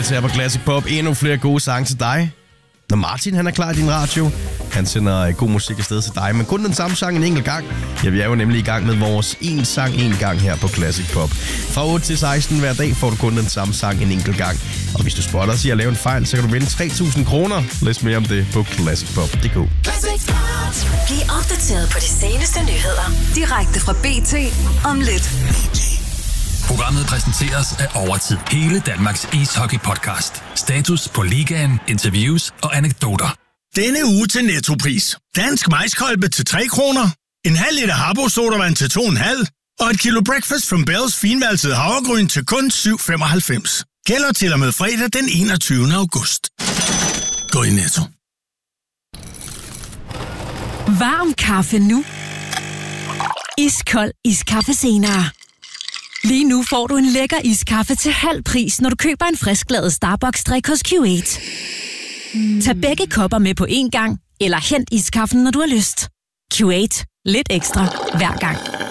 hits her på Classic Pop. Endnu flere gode sange til dig. Når Martin han er klar i din radio, han sender god musik afsted til dig, men kun den samme sang en enkelt gang. Ja, vi er jo nemlig i gang med vores en sang en gang her på Classic Pop. Fra 8 til 16 hver dag får du kun den samme sang en enkelt gang. Og hvis du spotter os i at lave en fejl, så kan du vinde 3.000 kroner. Læs mere om det på classicpop.dk. Bliv opdateret på de seneste nyheder direkte fra BT om lidt. Programmet præsenteres af Overtid. Hele Danmarks ishockey-podcast. Status på ligaen, interviews og anekdoter. Denne uge til Nettopris. Dansk maiskolbe til 3 kroner. En halv liter Harbo sodavand til 2,5. Og et kilo Breakfast from Bells finvalset havregryn til kun 7,95. Gælder til og med fredag den 21. august. Gå i Netto. Varm kaffe nu. Iskold iskaffe senere. Lige nu får du en lækker iskaffe til halv pris, når du køber en frisklavet Starbucks-drik hos Q8. Tag begge kopper med på én gang, eller hent iskaffen, når du har lyst. Q8. Lidt ekstra hver gang.